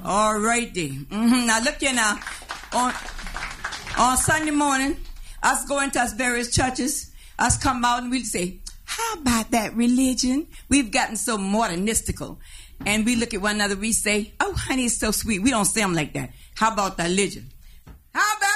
All right, then. Now, look here now. On Sunday morning, us going to us various churches, us come out and we'll say, how about that religion? We've gotten so modernistical. And we look at one another, we say, oh, honey, it's so sweet. We don't say them like that. How about the religion?